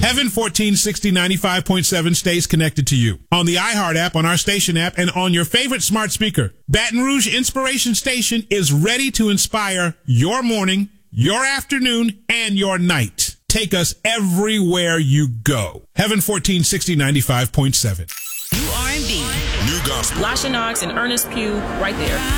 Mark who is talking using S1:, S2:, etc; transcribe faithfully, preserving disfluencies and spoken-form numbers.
S1: Heaven fourteen sixty ninety-five point seven stays connected to you on the iHeart app, on our station app, and on your favorite smart speaker. Baton Rouge Inspiration Station is ready to inspire your morning, your afternoon, and your night. Take us everywhere you go. Heaven fourteen sixty ninety-five point seven.
S2: New R and B.
S3: New gospel.
S2: Lasha Knox and Ernest Pugh right there.